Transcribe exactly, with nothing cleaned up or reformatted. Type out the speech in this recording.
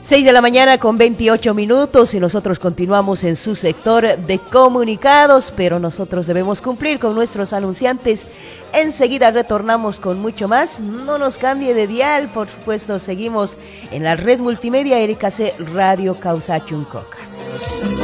seis de la mañana con veintiocho minutos y nosotros continuamos en su sector de comunicados, pero nosotros debemos cumplir con nuestros anunciantes. Enseguida retornamos con mucho más. No nos cambie de dial, por supuesto, seguimos en la red multimedia Erika C. Radio Causa Chuncoca.